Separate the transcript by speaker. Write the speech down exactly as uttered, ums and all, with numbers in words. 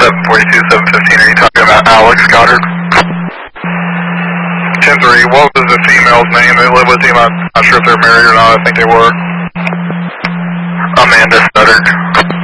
Speaker 1: seven forty-two, seven fifteen, are you talking about Alex Goddard? ten three, what was the female's name that lived with him? I'm not sure if they're married or not, I think they were. Amanda Studdard.